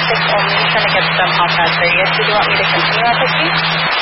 26 only. Trying to get them off that 30th. Did you want me to continue on 50?